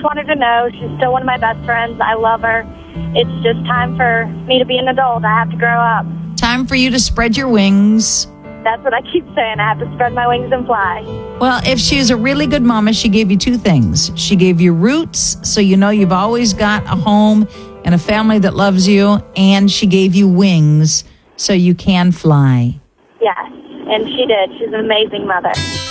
want her to know she's still one of my best friends. I love her. It's just time for me to be an adult. I have to grow up. Time for you to spread your wings. That's what I keep saying. I have to spread my wings and fly. Well, if she's a really good mama, she gave you two things. She gave you roots, so you know you've always got a home and a family that loves you, and she gave you wings so you can fly. Yes, and she did. She's an amazing mother.